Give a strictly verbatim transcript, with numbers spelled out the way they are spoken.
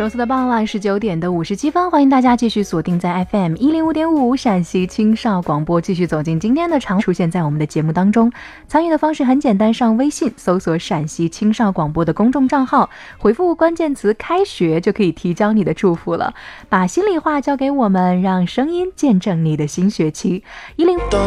周四的傍晚十九点的五十七分，欢迎大家继续锁定在 F M 一零五点五陕西青少广播，继续走进今天的常出现在我们的节目当中。参与的方式很简单，上微信搜索陕西青少广播的公众账号，回复关键词开学就可以提交你的祝福了。把心里话交给我们，让声音见证你的新学期。一零